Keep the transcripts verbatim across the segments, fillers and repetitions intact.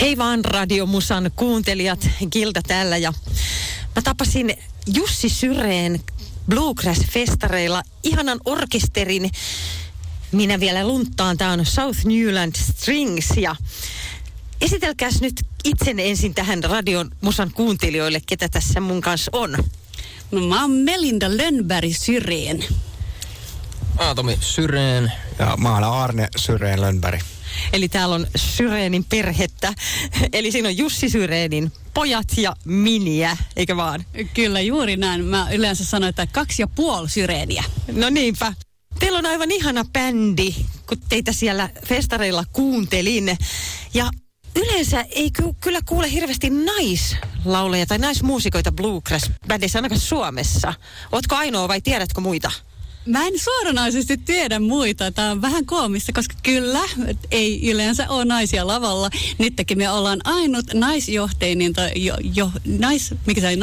Hei vaan Radiomusan kuuntelijat, Gilda täällä ja mä tapasin Jussi Syreen Bluegrass-festareilla ihanan orkesterin. Minä vielä lunttaan, tää on South Newland Strings ja esitelkääs nyt itsenne ensin tähän Radiomusan kuuntelijoille, ketä tässä mun kanssa on. No mä oon Melinda Lönnberg Syreen. Aatomi Syreen. Ja mä oon Arne Syreen Lönnberg. Eli täällä on Syreenin perhettä. Eli siinä on Jussi Syreenin pojat ja miniä, eikö vaan? Kyllä, juuri näin. Mä yleensä sanon, että kaksi ja puoli Syreeniä. No niinpä. Teillä on aivan ihana bändi, kun teitä siellä festareilla kuuntelin. Ja yleensä ei ky- kyllä kuule hirveästi naislauleja tai naismuusikoita bluegrass-bändissä ainakaan Suomessa. Ootko ainoa vai tiedätkö muita? Mä en suoranaisesti tiedä muita. Tää on vähän koomista, koska kyllä ei yleensä ole naisia lavalla. Nytkin me ollaan ainut naisjohteinen, tai jo, jo, nais, mikä se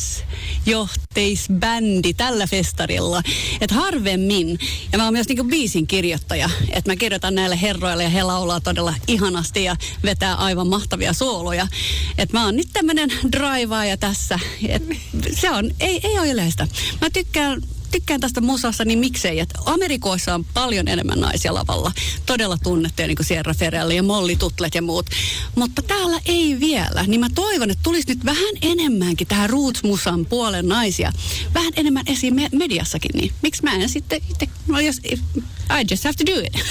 naisjohteisbändi tällä festarilla. Että harvemmin. Ja mä oon myös niinku biisin kirjoittaja. Että mä kirjoitan näille herroille ja he laulaa todella ihanasti ja vetää aivan mahtavia sooloja. Että mä oon nyt tämmönen draivaaja tässä. Et se on, ei, ei ole yleistä. Mä tykkään Tykkään tästä musassa, niin miksei. Että Amerikoissa on paljon enemmän naisia lavalla. Todella tunnettuja, niin kuin Sierra Ferrell ja Molly Tutlet ja muut. Mutta täällä ei vielä. Niin mä toivon, että tulisi nyt vähän enemmänkin tähän roots-musan puolen naisia. Vähän enemmän esiin me- mediassakin. Niin miksi mä en sitten itse, no jos, I just have to do it.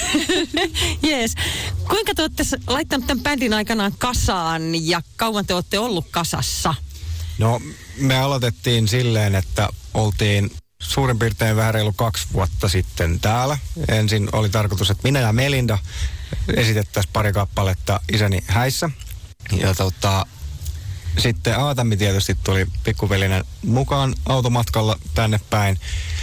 Jees. Kuinka te olette laittanut tämän bändin aikanaan kasaan ja kauan te olette ollut kasassa? No, me aloitettiin silleen, että oltiin suurin piirtein vähän reilu kaksi vuotta sitten täällä. Ensin oli tarkoitus, että minä ja Melinda esitettäisiin pari kappaletta isäni häissä. Ja tota, sitten Aatami tietysti tuli pikkuvelinen mukaan automatkalla tänne päin.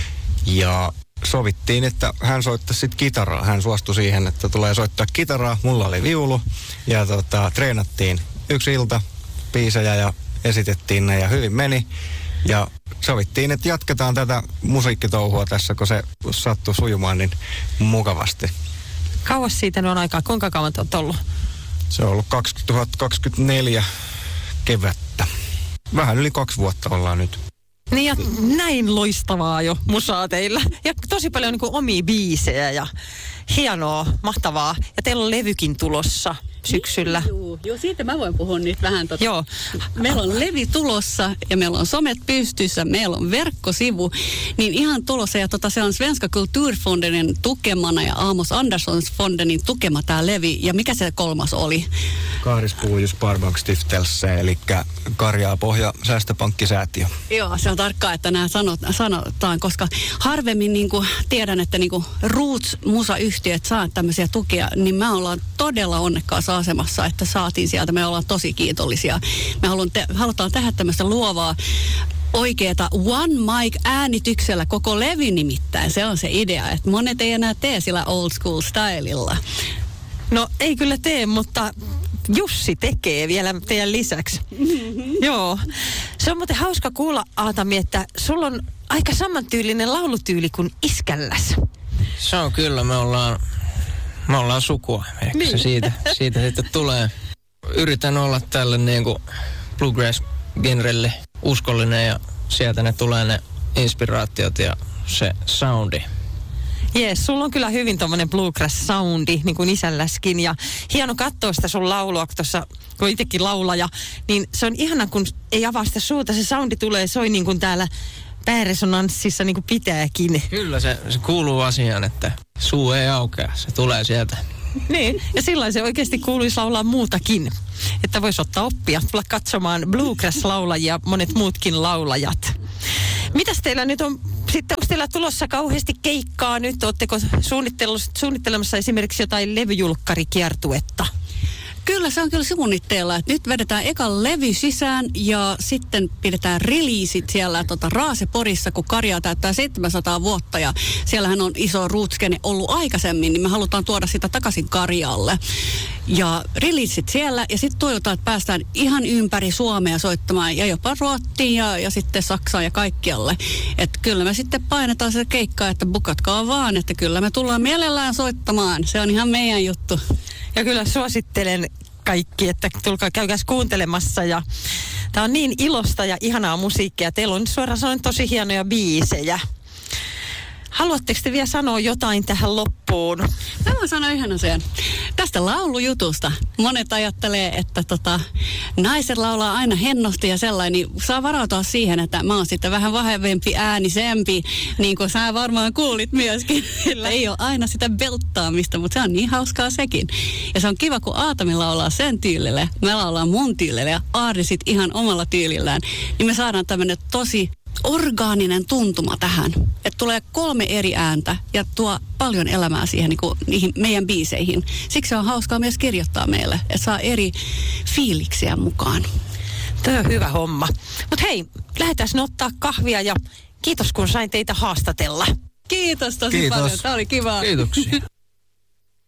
Ja sovittiin, että hän soittaisi sitten kitaraa. Hän suostui siihen, että tulee soittaa kitaraa. Mulla oli viulu. Ja tota, treenattiin yksi ilta biisejä ja esitettiin ne ja hyvin meni. Ja sovittiin, että jatketaan tätä musiikkitouhua tässä, kun se sattuu sujumaan niin mukavasti. Kauas siitä on aikaa? Kuinka kauan te olette ollut? Se on ollut kaksituhattakaksikymmentäneljä kevättä. Vähän yli kaksi vuotta ollaan nyt. Niin ja näin loistavaa jo musaa teillä. Ja tosi paljon niin kuin omia biisejä ja hienoa, mahtavaa. Ja teillä on levykin tulossa syksyllä. Joo, joo, siitä mä voin puhua nyt vähän. Tota. Joo. Meillä on levy tulossa ja meillä on somet pystyssä, meillä on verkkosivu. Niin ihan tulossa ja tota, se on Svenska Kulturfondenin tukemana ja Amos Anderssons fondenin tukema tää levy. Ja mikä se kolmas oli? Kaarispuuju Sparbank-stiftelse, eli Karjaa Pohja säästöpankkisäätiö. Joo, se on tarkkaa, että nämä sanot, sanotaan, koska harvemmin niin kuin tiedän, että niin kuin Roots-musayhtiöt saa tämmöisiä tukia, niin me ollaan todella onnekkaassa asemassa, että saatiin sieltä. Me ollaan tosi kiitollisia. Me haluan te, halutaan tehdä tämmöistä luovaa, oikeata one mic äänityksellä koko levy nimittäin. Se on se idea, että monet ei enää tee sillä old school stylella. No ei kyllä tee, mutta Jussi tekee vielä teidän lisäksi. Mm-hmm. Joo. Se on muuten hauska kuulla, Aatami, että sulla on aika samantyylinen laulutyyli kuin iskälläs. Se on kyllä, me ollaan, me ollaan sukua. Niin. Se siitä, siitä sitten tulee. Yritän olla tälle niin kuin bluegrass-genrelle uskollinen ja sieltä ne tulee ne inspiraatiot ja se soundi. Jees, sulla on kyllä hyvin tommonen bluegrass-soundi, niin kuin isälläskin. Ja hieno katsoa sitä sun laulua, kun tuossa, kun itsekin laulaja, niin se on ihana, kun ei avaa sitä suuta. Se soundi tulee, soi niin kuin täällä pääresonanssissa niin kuin pitääkin. Kyllä, se, se kuuluu asiaan, että suu ei aukea, se tulee sieltä. Niin, ja silloin se oikeasti kuuluisi laulaa muutakin. Että voisi ottaa oppia, tulla katsomaan bluegrass-laulajia, monet muutkin laulajat. Mitäs teillä nyt on, sitten onko teillä tulossa kauheasti keikkaa nyt? Oletteko suunnittelemassa esimerkiksi jotain levyjulkkarikiertuetta? Kyllä, se on kyllä suunnitteilla. Että nyt vedetään eka levy sisään ja sitten pidetään releasit siellä tota, Raaseporissa, kun Karjaa täyttää seitsemänsataa vuotta ja siellähän on iso rootskene ollut aikaisemmin, niin me halutaan tuoda sitä takaisin Karjaalle. Ja releasit siellä ja sitten toivotaan, että päästään ihan ympäri Suomea soittamaan ja jopa Ruottiin ja, ja sitten Saksaan ja kaikkialle. Että kyllä me sitten painetaan se keikkaa, että bukatkaa vaan, että kyllä me tullaan mielellään soittamaan. Se on ihan meidän juttu. Ja kyllä suosittelen kaikki, että tulkaa käykääs kuuntelemassa. Ja tää on niin ilosta ja ihanaa musiikkia. Teillä on suoraan sanoen tosi hienoja biisejä. Haluatteko te vielä sanoa jotain tähän loppuun? Mä voin sanoa yhden asian. Tästä laulujutusta. Monet ajattelee, että tota, naiset laulaa aina hennosti ja sellainen, niin saa varautua siihen, että mä oon sitten vähän vahvempi, äänisempi, niin kuin sä varmaan kuulit myöskin. Että ei ole aina sitä belttaamista, mutta se on niin hauskaa sekin. Ja se on kiva, kun Aatami laulaa sen tyylille, mä laulan mun tyylille ja Aarni sit ihan omalla tyylillään. Niin me saadaan tämmönen tosi orgaaninen tuntuma tähän. Että tulee kolme eri ääntä ja tuo paljon elämää siihen niin kuin, niihin meidän biiseihin. Siksi on hauskaa myös kirjoittaa meille, että saa eri fiiliksiä mukaan. Tämä on hyvä homma. Mutta hei, lähdetään ottaa kahvia ja kiitos kun sain teitä haastatella. Kiitos tosi Kiitos. paljon. Tämä oli kivaa. Kiitoksia.